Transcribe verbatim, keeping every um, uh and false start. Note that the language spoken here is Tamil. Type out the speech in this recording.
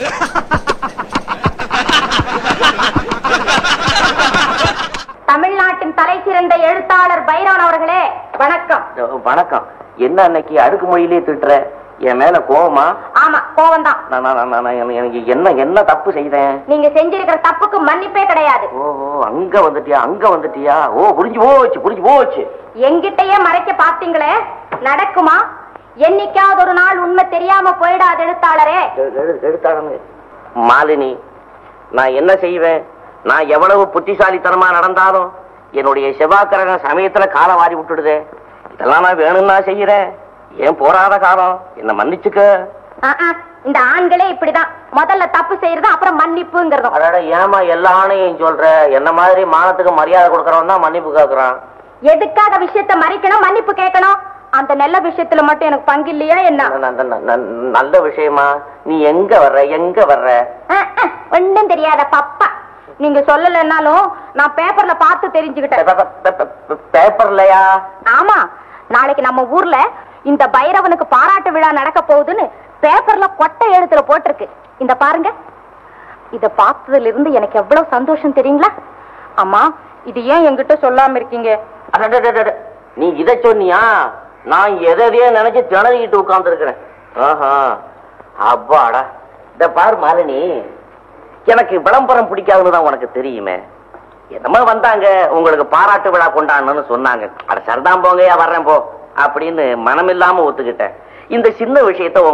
தமிழ்நாட்டின் தலை சிறந்த எழுத்தாளர் பைரவன் அவர்களே வணக்கம். வணக்கம். என்ன அன்னைக்கு அடுக்கு மொழியிலே திட்டுற? என் மேல கோவமா? ஆமா, கோவம் தான். எனக்கு என்ன என்ன தப்பு செய்தேன்? நீங்க செஞ்சிருக்கிற தப்புக்கு மன்னிப்பே கிடையாது. ஓஹோ, அங்க வந்துட்டியா அங்க வந்துட்டியா? ஓ, புரிஞ்சு போச்சு புரிஞ்சு போச்சு. எங்கிட்டயே மறைக்க பாத்தீங்களே, நடக்குமா? என்னைக்காவது ஒரு நாள் உண்மை தெரியாம போயிடாது எழுத்தாளரே. எழுத்தாளர் மாலினி, நான் என்ன செய்வேன்? நான் எவ்வளவு புத்திசாலித்தனமா நடந்தாலும் என்னுடைய செவ்வாய்க்கிழமை சமயத்துல காலை வாரி விட்டுடுதே. இதெல்லாம் நான் வேணும்னா செய்யறேன். ஏன் போராத காலம், என்ன மன்னிச்சுக்க. இந்த ஆண்களே இப்படிதான், முதல்ல தப்பு செய்யறது அப்புறம் மன்னிப்புங்கிறதும். அட ஏமா எல்லா ஆணையும் சொல்ற? என்ன மாதிரி மானத்துக்கு மரியாதை கொடுக்கறவன் தான் மன்னிப்பு கேட்கறான். எதுக்காக விஷயத்த மறைக்கணும், மன்னிப்பு கேட்கணும்? அந்த நல்ல விஷயத்துல மட்டும் எனக்கு பங்கு இல்லையா என்ன? நல்ல விஷயமா? நீ எங்க வர்ற எங்க வர்ற? ஒண்ணும் தெரியாத பப்பா. நீங்க சொல்லலன்னாலும் நான் பேப்பர்ல பார்த்து தெரிஞ்சுக்கிட்டேன். பேப்பர்லயா? ஆமா, நாளைக்கு நம்ம ஊர்ல இந்த பைரவனுக்கு பாராட்டு விழா நடக்க போகுதுன்னு பேப்பர்ல கொட்டை எழுத்துல போட்டிருக்கு. இந்த பாருங்க. இத பார்த்ததுல இருந்து எனக்கு எவ்வளவு சந்தோஷம் தெரியுங்களா? அம்மா, இது ஏன் என்கிட்ட சொல்லாம இருக்கீங்க? நீ இத சொன்னியா? நான் எதையே நினைச்சு திணறிக்கிட்டு உட்கார்ந்து இருக்கிறேன். அப்பாடா. இத பாரு மாலினி, எனக்கு விளம்பரம் பிடிக்காதுன்னு தான் உனக்கு தெரியுமே. என்னமா வந்தாங்க, உங்களுக்கு பாராட்டு விழா கொண்டாடணும்னு சொன்னாங்க. அட சரிதான் போங்கயா, வர்றேன் போ அப்படின்னு மனமில்லாம ஒத்துக்கிட்டேன். இந்த சின்ன விஷயத்த